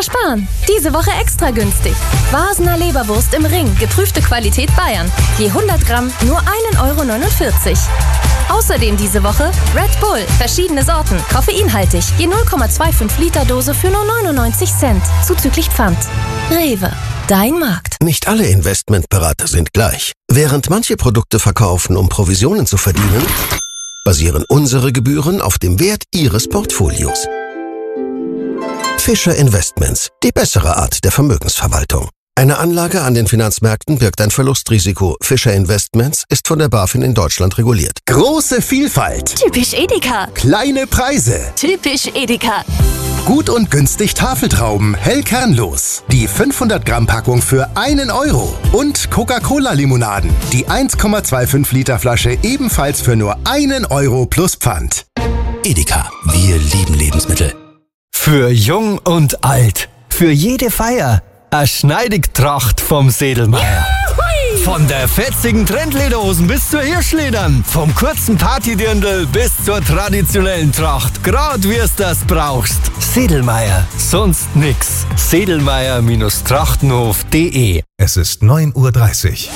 sparen. Diese Woche extra günstig. Vasener Leberwurst im Ring, geprüfte Qualität Bayern. Je 100 Gramm nur 1,49 €. Außerdem diese Woche Red Bull, verschiedene Sorten, koffeinhaltig, je 0,25 Liter Dose für nur 99 Cent, zuzüglich Pfand. Rewe, dein Markt. Nicht alle Investmentberater sind gleich. Während manche Produkte verkaufen, um Provisionen zu verdienen, basieren unsere Gebühren auf dem Wert Ihres Portfolios. Fischer Investments, die bessere Art der Vermögensverwaltung. Eine Anlage an den Finanzmärkten birgt ein Verlustrisiko. Fischer Investments ist von der BaFin in Deutschland reguliert. Große Vielfalt. Typisch Edeka. Kleine Preise. Typisch Edeka. Gut und günstig Tafeltrauben, hell kernlos. Die 500-Gramm-Packung für 1 €. Und Coca-Cola-Limonaden. Die 1,25 Liter Flasche ebenfalls für nur 1 € plus Pfand. Edeka, wir lieben Lebensmittel. Für jung und alt, für jede Feier, eine Schneidigtracht vom Sedelmeier. Von der fetzigen Trendlederhosen bis zur Hirschledern, vom kurzen Partydirndl bis zur traditionellen Tracht, grad wie es das brauchst. Sedelmeier, sonst nix. Sedelmeier-trachtenhof.de. Es ist 9:30 Uhr.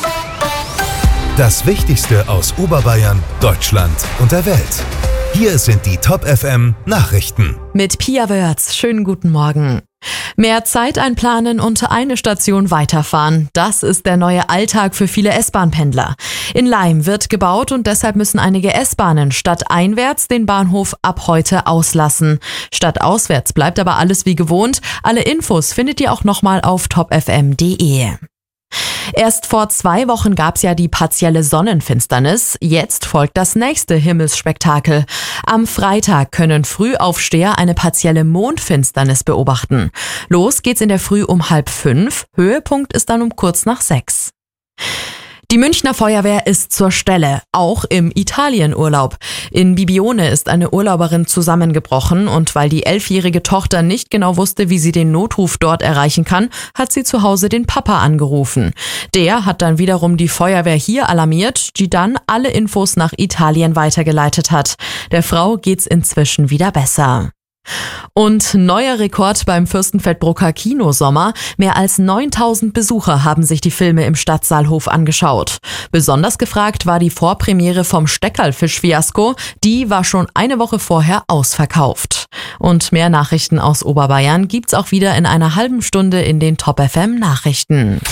Das Wichtigste aus Oberbayern, Deutschland und der Welt. Hier sind die Top FM Nachrichten. Mit Pia Wörz. Schönen guten Morgen. Mehr Zeit einplanen und eine Station weiterfahren. Das ist der neue Alltag für viele S-Bahn-Pendler. In Laim wird gebaut und deshalb müssen einige S-Bahnen stadteinwärts den Bahnhof ab heute auslassen. Stadtauswärts bleibt aber alles wie gewohnt. Alle Infos findet ihr auch nochmal auf topfm.de. Erst vor 2 Wochen gab's ja die partielle Sonnenfinsternis. Jetzt folgt das nächste Himmelsspektakel. Am Freitag können Frühaufsteher eine partielle Mondfinsternis beobachten. Los geht's in der Früh um 4:30. Höhepunkt ist dann um kurz nach 6. Die Münchner Feuerwehr ist zur Stelle, auch im Italienurlaub. In Bibione ist eine Urlauberin zusammengebrochen und weil die 11-jährige Tochter nicht genau wusste, wie sie den Notruf dort erreichen kann, hat sie zu Hause den Papa angerufen. Der hat dann wiederum die Feuerwehr hier alarmiert, die dann alle Infos nach Italien weitergeleitet hat. Der Frau geht's inzwischen wieder besser. Und neuer Rekord beim Fürstenfeldbrucker Kinosommer. Mehr als 9.000 Besucher haben sich die Filme im Stadtsaalhof angeschaut. Besonders gefragt war die Vorpremiere vom Steckerlfisch-Fiasko. Die war schon eine Woche vorher ausverkauft. Und mehr Nachrichten aus Oberbayern gibt's auch wieder in einer halben Stunde in den Top FM Nachrichten.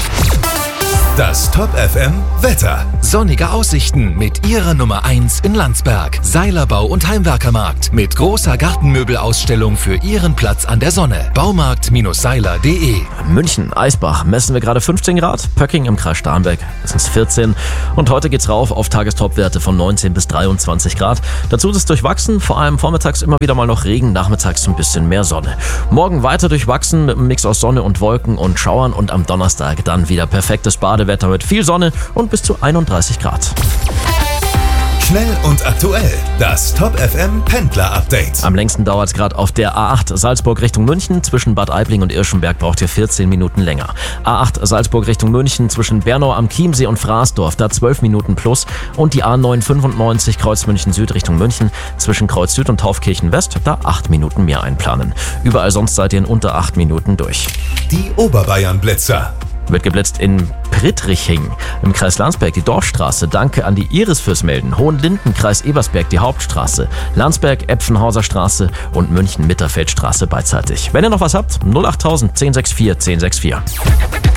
Das Top FM Wetter. Sonnige Aussichten mit Ihrer Nummer 1 in Landsberg. Seilerbau und Heimwerkermarkt mit großer Gartenmöbelausstellung für Ihren Platz an der Sonne. Baumarkt-seiler.de. München, Eisbach messen wir gerade 15 Grad. Pöcking im Kreis Starnberg, das sind 14. Und heute geht's rauf auf Tagestopwerte von 19 bis 23 Grad. Dazu ist es durchwachsen, vor allem vormittags immer wieder mal noch Regen, nachmittags ein bisschen mehr Sonne. Morgen weiter durchwachsen mit einem Mix aus Sonne und Wolken und Schauern und am Donnerstag dann wieder perfektes Badewetter mit viel Sonne und bis zu 31 Grad. Schnell und aktuell. Das Top FM Pendler Update. Am längsten dauert es gerade auf der A8 Salzburg Richtung München. Zwischen Bad Aibling und Irschenberg braucht ihr 14 Minuten länger. A8 Salzburg Richtung München zwischen Bernau am Chiemsee und Fraßdorf, da 12 Minuten plus. Und die A995 Kreuz München Süd Richtung München zwischen Kreuz Süd und Taufkirchen West, da 8 Minuten mehr einplanen. Überall sonst seid ihr in unter 8 Minuten durch. Die Oberbayern Blitzer. Wird geblitzt in Prittriching im Kreis Landsberg, die Dorfstraße. Danke an die Iris fürs Melden. Hohenlinden, Kreis Ebersberg, die Hauptstraße. Landsberg, Epfenhauser Straße und München-Mitterfeldstraße beidseitig. Wenn ihr noch was habt, 08000 1064 1064.